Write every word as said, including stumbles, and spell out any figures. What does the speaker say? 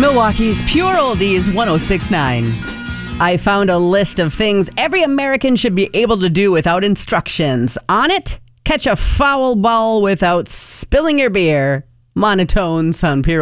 Milwaukee's Pure Oldies one oh six point nine. I found a list of things every American should be able to do without instructions. On it, catch a foul ball without spilling your beer. Monotones on Pure